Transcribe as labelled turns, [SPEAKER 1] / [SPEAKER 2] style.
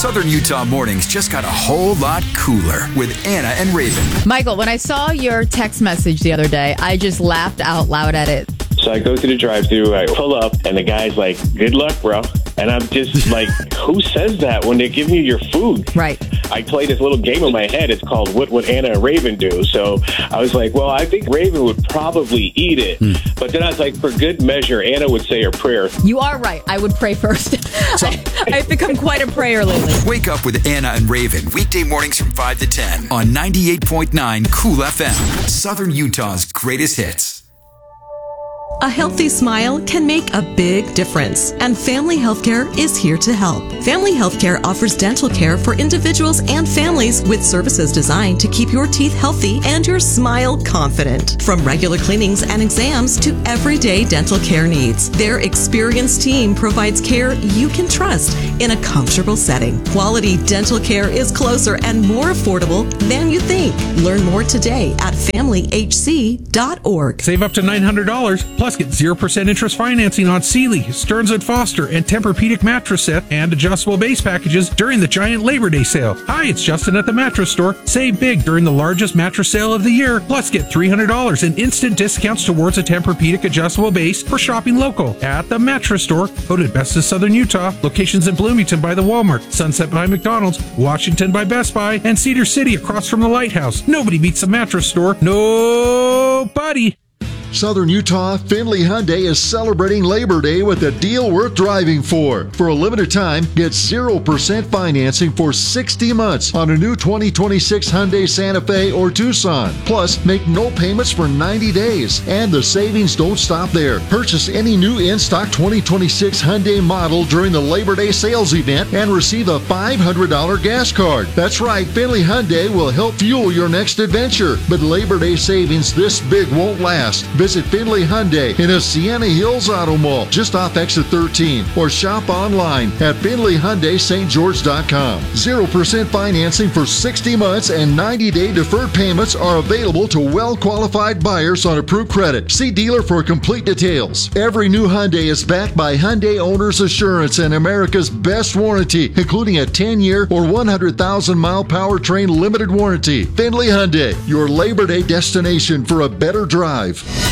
[SPEAKER 1] Southern Utah mornings just got a whole lot cooler with Anna and Raven.
[SPEAKER 2] Michael, when I saw your text message the other day, I just laughed out loud at it.
[SPEAKER 3] So I go to the drive-thru, I pull up, and the guy's like, "Good luck, bro." And I'm just like, who says that when they're giving you your food?
[SPEAKER 2] Right.
[SPEAKER 3] I play this little game in my head. It's called What Would Anna and Raven Do? So I was like, well, I think Raven would probably eat it. But then I was like, for good measure, Anna would say her prayer.
[SPEAKER 2] You are right. I would pray first. I've become quite a prayer lately.
[SPEAKER 1] Wake up with Anna and Raven weekday mornings from 5 to 10 on 98.9 Cool FM, Southern Utah's greatest hits.
[SPEAKER 4] A healthy smile can make a big difference, and Family Healthcare is here to help. Family Healthcare offers dental care for individuals and families with services designed to keep your teeth healthy and your smile confident. From regular cleanings and exams to everyday dental care needs, their experienced team provides care you can trust in a comfortable setting. Quality dental care is closer and more affordable than you think. Learn more today at FamilyHC.org.
[SPEAKER 5] Save up to $900, plus get 0% interest financing on Sealy, Stearns & Foster, and Tempur-Pedic mattress set and adjustable base packages during the giant Labor Day sale. Hi, it's Justin at the Mattress Store. Save big during the largest mattress sale of the year, plus get $300 in instant discounts towards a Tempur-Pedic adjustable base for shopping local at the Mattress Store. Voted best of Southern Utah. Locations in Bloomington by the Walmart, Sunset by McDonald's, Washington by Best Buy, and Cedar City across from the Lighthouse. Nobody beats the Mattress Store. Nobody.
[SPEAKER 6] Southern Utah, Findlay Hyundai is celebrating Labor Day with a deal worth driving for. For a limited time, get 0% financing for 60 months on a new 2026 Hyundai Santa Fe or Tucson. Plus, make no payments for 90 days. And the savings don't stop there. Purchase any new in-stock 2026 Hyundai model during the Labor Day sales event and receive a $500 gas card. That's right, Findlay Hyundai will help fuel your next adventure. But Labor Day savings this big won't last. Visit Findlay Hyundai in a Sienna Hills Auto Mall just off exit 13 or shop online at FindlayHyundaiSt.George.com. 0% financing for 60 months and 90-day deferred payments are available to well-qualified buyers on approved credit. See dealer for complete details. Every new Hyundai is backed by Hyundai Owner's Assurance and America's best warranty, including a 10-year or 100,000-mile powertrain limited warranty. Findlay Hyundai, your Labor Day destination for a better drive.